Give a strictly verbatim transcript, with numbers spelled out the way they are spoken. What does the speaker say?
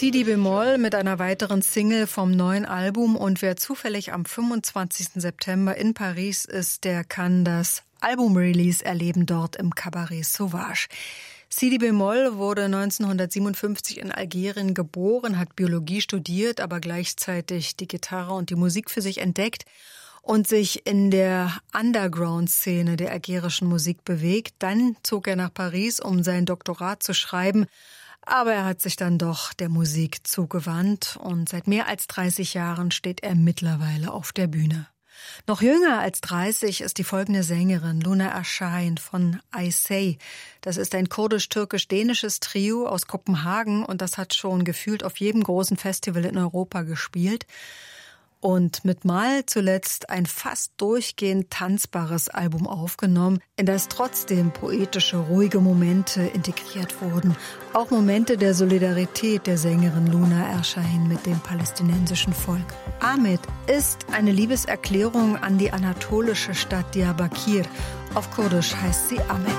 Si Bemol mit einer weiteren Single vom neuen Album, und wer zufällig am fünfundzwanzigsten September in Paris ist, der kann das Album-Release erleben dort im Cabaret Sauvage. Si Bemol wurde neunzehnhundertsiebenundfünfzig in Algerien geboren, hat Biologie studiert, aber gleichzeitig die Gitarre und die Musik für sich entdeckt und sich in der Underground-Szene der algerischen Musik bewegt. Dann zog er nach Paris, um sein Doktorat zu schreiben. Aber er hat sich dann doch der Musik zugewandt und seit mehr als dreißig Jahren steht er mittlerweile auf der Bühne. Noch jünger als dreißig ist die folgende Sängerin, Luna Erschein von I Say. Das ist ein kurdisch-türkisch-dänisches Trio aus Kopenhagen und das hat schon gefühlt auf jedem großen Festival in Europa gespielt. Und mit Mal zuletzt ein fast durchgehend tanzbares Album aufgenommen, in das trotzdem poetische, ruhige Momente integriert wurden. Auch Momente der Solidarität der Sängerin Luna Erschein mit dem palästinensischen Volk. Ahmed ist eine Liebeserklärung an die anatolische Stadt Diyarbakir. Auf Kurdisch heißt sie Ahmed.